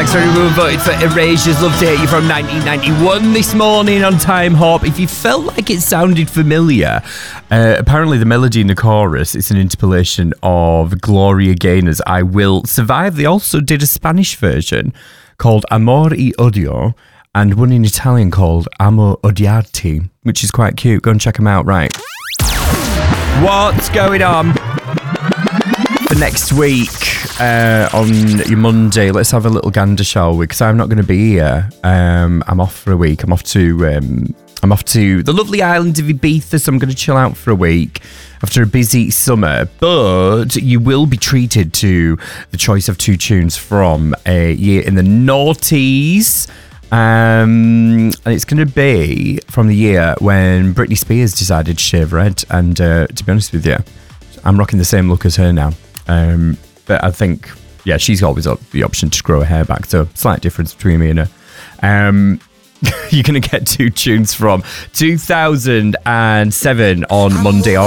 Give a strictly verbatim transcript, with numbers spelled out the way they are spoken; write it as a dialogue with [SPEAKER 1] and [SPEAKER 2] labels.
[SPEAKER 1] Thanks for everyone voted for Erasures. Love to hear you from nineteen ninety-one this morning on Time Hop. If you felt like it sounded familiar, uh, apparently the melody in the chorus is an interpolation of Gloria Gaynor's I Will Survive. They also did a Spanish version called Amor y Odio and one in Italian called Amo Odiarti, which is quite cute. Go and check them out, right? What's going on for next week uh, on your Monday? Let's have a little gander, shall we? Because I'm not going to be here. Um, I'm off for a week. I'm off to um, I'm off to the lovely island of Ibiza, so I'm going to chill out for a week after a busy summer. But you will be treated to the choice of two tunes from a year in the noughties. Um, and it's going to be from the year when Britney Spears decided to shave red. And uh, to be honest with you, I'm rocking the same look as her now. Um, but I think, yeah, she's always got the option to grow her hair back. So slight difference between me and her. Um, you're going to get two tunes from two thousand seven on Monday.